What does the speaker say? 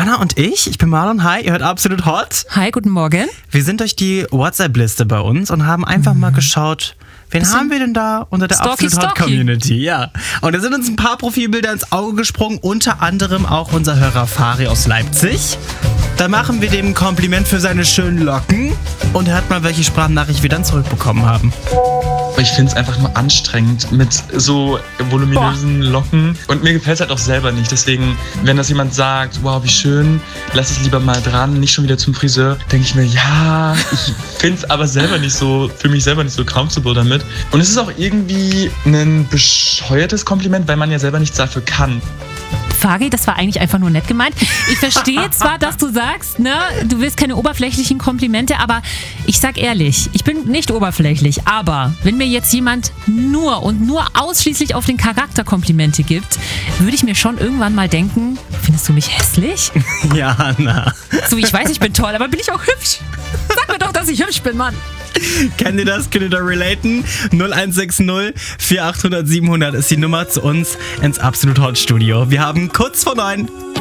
Anna und ich bin Marlon. Hi, ihr hört Absolut Hot. Hi, guten Morgen. Wir sind durch die WhatsApp-Liste bei uns und haben einfach mal geschaut, wen haben wir denn da unter der Absolut Hot Community? Ja. Und da sind uns ein paar Profilbilder ins Auge gesprungen, unter anderem auch unser Hörer Fari aus Leipzig. Da machen wir dem ein Kompliment für seine schönen Locken und hört mal, welche Sprachnachricht wir dann zurückbekommen haben. Ich finde es einfach nur anstrengend mit so voluminösen Locken und mir gefällt es halt auch selber nicht. Deswegen, wenn das jemand sagt, wow, wie schön, lass es lieber mal dran, nicht schon wieder zum Friseur, denke ich mir, ja, ich finde es aber selber nicht so, für mich selber nicht so comfortable damit. Und es ist auch irgendwie ein bescheuertes Kompliment, weil man ja selber nichts dafür kann. Fari, das war eigentlich einfach nur nett gemeint. Ich verstehe zwar, dass du sagst, ne, du willst keine oberflächlichen Komplimente, aber ich sag ehrlich, ich bin nicht oberflächlich, aber wenn mir jetzt jemand nur ausschließlich auf den Charakter Komplimente gibt, würde ich mir schon irgendwann mal denken, findest du mich hässlich? Ja, Anna. So, ich weiß, ich bin toll, aber bin ich auch hübsch? Sag mir doch, dass ich hübsch bin, Mann. Kennt ihr das? Könnt ihr da relaten? 0160 4800 700 ist die Nummer zu uns ins Absolut Hot Studio. Wir haben kurz vor 9.